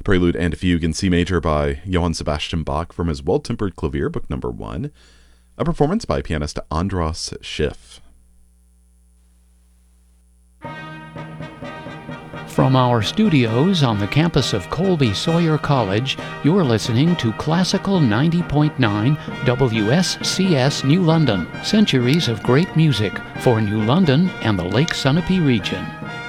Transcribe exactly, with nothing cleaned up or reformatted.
The Prelude and Fugue in C major by Johann Sebastian Bach from his Well-Tempered Clavier, Book Number One. A performance by pianist Andras Schiff. From our studios on the campus of Colby Sawyer College, you're listening to Classical ninety point nine W S C S New London, centuries of great music for New London and the Lake Sunapee region.